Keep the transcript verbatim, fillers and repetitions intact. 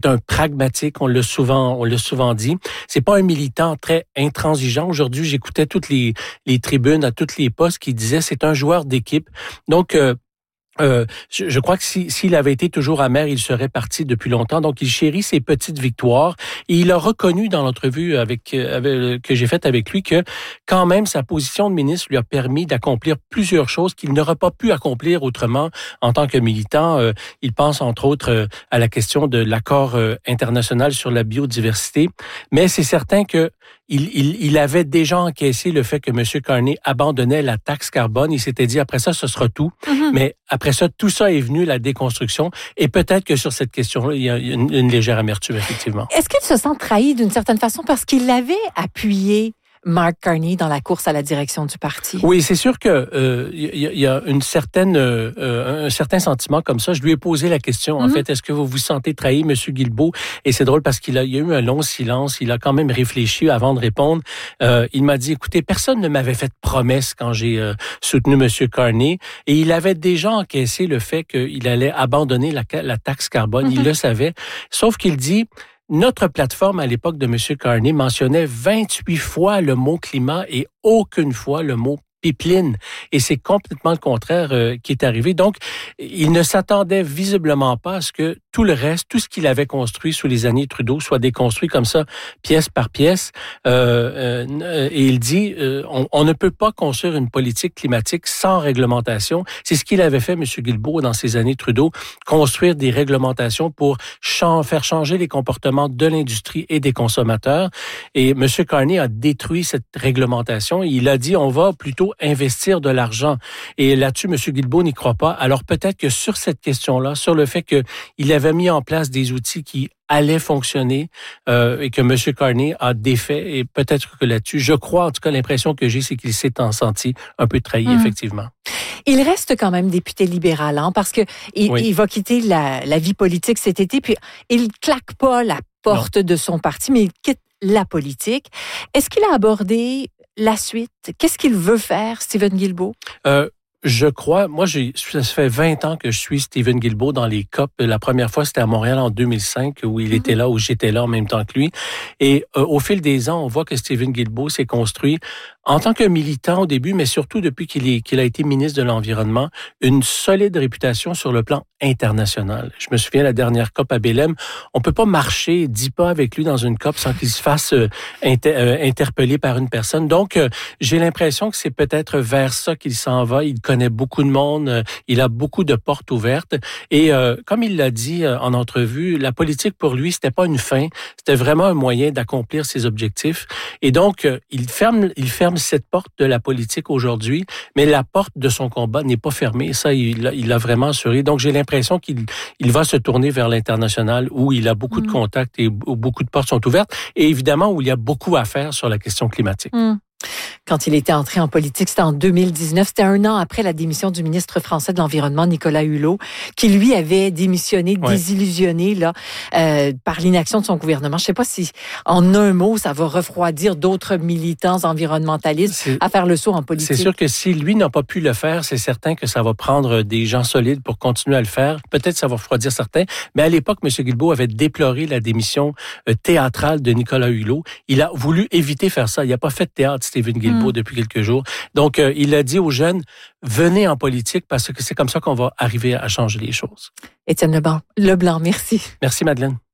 un pragmatique, on l'a souvent, on l'a souvent dit. C'est pas un militant très intransigeant. Aujourd'hui, j'écoutais toutes les, les tribunes à toutes les postes qui disaient c'est un joueur d'équipe. Donc, euh, Euh, je, je crois que si, s'il avait été toujours amer, il serait parti depuis longtemps. Donc, il chérit ses petites victoires et il a reconnu dans l'entrevue avec, avec que j'ai faite avec lui que quand même sa position de ministre lui a permis d'accomplir plusieurs choses qu'il n'aurait pas pu accomplir autrement en tant que militant. Euh, il pense entre autres euh, à la question de l'accord euh, international sur la biodiversité, mais c'est certain que Il, il, il avait déjà encaissé le fait que M. Carney abandonnait la taxe carbone. Il s'était dit, après ça, ce sera tout. Mm-hmm. Mais après ça, tout ça est venu, la déconstruction. Et peut-être que sur cette question-là, il y a une, une légère amertume, effectivement. Est-ce qu'il se sent trahi d'une certaine façon parce qu'il l'avait appuyé Mark Carney dans la course à la direction du parti? Oui, c'est sûr que euh, y, y a une certaine, euh, un certain sentiment comme ça. Je lui ai posé la question, en mm-hmm. fait, est-ce que vous vous sentez trahi, M. Guilbeault? Et c'est drôle parce qu'il a, il y a eu un long silence. Il a quand même réfléchi avant de répondre. Euh, il m'a dit, écoutez, personne ne m'avait fait de promesse quand j'ai euh, soutenu M. Carney. Et il avait déjà encaissé le fait qu'il allait abandonner la, la taxe carbone. Mm-hmm. Il le savait. Sauf qu'il dit, notre plateforme à l'époque de M. Carney mentionnait vingt-huit fois le mot climat et aucune fois le mot pipeline. Et c'est complètement le contraire euh, qui est arrivé. Donc, il ne s'attendait visiblement pas à ce que tout le reste, tout ce qu'il avait construit sous les années Trudeau soit déconstruit comme ça, pièce par pièce. Euh, euh, et il dit, euh, on, on ne peut pas construire une politique climatique sans réglementation. C'est ce qu'il avait fait, M. Guilbeault, dans ces années Trudeau, construire des réglementations pour ch- faire changer les comportements de l'industrie et des consommateurs. Et M. Carney a détruit cette réglementation. Il a dit, on va plutôt investir de l'argent. Et là-dessus, M. Guilbeault n'y croit pas. Alors peut-être que sur cette question-là, sur le fait qu'il avait mis en place des outils qui allaient fonctionner euh, et que M. Carney a défait, et peut-être que là-dessus, je crois, en tout cas, l'impression que j'ai, c'est qu'il s'est senti un peu trahi, mmh. effectivement. Il reste quand même député libéral, hein, parce que il, oui. il va quitter la, la vie politique cet été, puis il claque pas la porte non. de son parti, mais il quitte la politique. Est-ce qu'il a abordé la suite? Qu'est-ce qu'il veut faire, Steven Guilbeault? Euh, Je crois, moi, j'ai, ça fait vingt ans que je suis Steven Guilbeault dans les C O P. La première fois, c'était à Montréal en deux mille cinq, où il mm-hmm. était là, où j'étais là en même temps que lui. Et euh, au fil des ans, on voit que Steven Guilbeault s'est construit en tant que militant au début, mais surtout depuis qu'il, est, qu'il a été ministre de l'Environnement, une solide réputation sur le plan international. Je me souviens, la dernière C O P à Belém, on peut pas marcher dix pas avec lui dans une C O P sans qu'il se fasse euh, inter, euh, interpeller par une personne. Donc, euh, j'ai l'impression que c'est peut-être vers ça qu'il s'en va. Il connaît beaucoup de monde, euh, il a beaucoup de portes ouvertes. Et euh, comme il l'a dit euh, en entrevue, la politique pour lui, c'était pas une fin, c'était vraiment un moyen d'accomplir ses objectifs. Et donc, euh, il ferme, il ferme cette porte de la politique aujourd'hui, mais la porte de son combat n'est pas fermée. Ça, il l'a, il l'a vraiment assuré. Donc, j'ai l'impression qu'il il va se tourner vers l'international où il a beaucoup mmh. de contacts et où beaucoup de portes sont ouvertes et évidemment où il y a beaucoup à faire sur la question climatique. Mmh. Quand il était entré en politique, c'était en deux mille dix-neuf. C'était un an après la démission du ministre français de l'Environnement, Nicolas Hulot, qui lui avait démissionné, ouais. désillusionné là, euh, par l'inaction de son gouvernement. Je ne sais pas si, en un mot, ça va refroidir d'autres militants environnementalistes c'est, à faire le saut en politique. C'est sûr que si lui n'a pas pu le faire, c'est certain que ça va prendre des gens solides pour continuer à le faire. Peut-être que ça va refroidir certains. Mais à l'époque, M. Guilbeault avait déploré la démission euh, théâtrale de Nicolas Hulot. Il a voulu éviter faire ça. Il n'a pas fait de théâtre, Steven Guilbeault, mmh. depuis quelques jours. Donc, euh, il a dit aux jeunes, venez en politique parce que c'est comme ça qu'on va arriver à changer les choses. Étienne Leblanc, Leblanc, merci. Merci, Madeleine.